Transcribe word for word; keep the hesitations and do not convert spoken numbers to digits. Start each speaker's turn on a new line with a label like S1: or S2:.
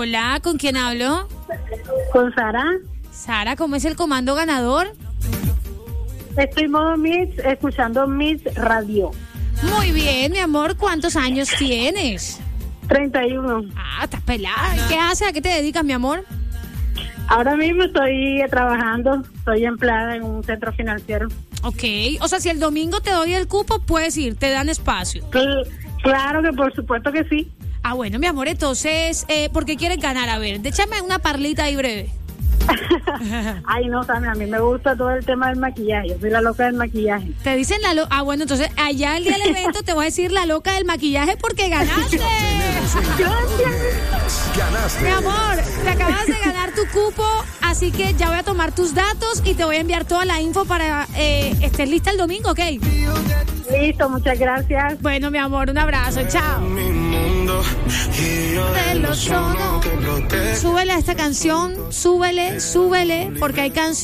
S1: Hola, ¿con quién hablo?
S2: Con Sara.
S1: Sara, ¿cómo es el comando ganador?
S2: Estoy modo Mix, escuchando Mix Radio.
S1: Muy bien, mi amor. ¿Cuántos años tienes?
S2: treinta y uno.
S1: Ah, estás pelada. ¿Qué haces? ¿A qué te dedicas, mi amor?
S2: Ahora mismo estoy trabajando, estoy empleada en un centro financiero.
S1: Ok, o sea, si el domingo te doy el cupo, puedes ir, te dan espacio.
S2: Cl- claro que por supuesto que sí.
S1: Ah, bueno, mi amor, entonces, eh, ¿por qué quieres ganar? A ver, déchame una parlita ahí breve.
S2: Ay, no, Sammy, a mí me gusta todo el tema del maquillaje. Yo soy la loca del maquillaje.
S1: Te dicen la loca. Ah, bueno, entonces allá el día del evento te voy a decir la loca del maquillaje porque ganaste.
S3: Ganaste.
S1: Mi amor, te acabas de ganar tu cupo, así que ya voy a tomar tus datos y te voy a enviar toda la info para eh, estés lista el domingo, ¿ok?
S2: Listo, muchas gracias.
S1: Bueno, mi amor, un abrazo, chao. De los sonos. Súbele a esta canción, súbele, súbele, porque hay canciones.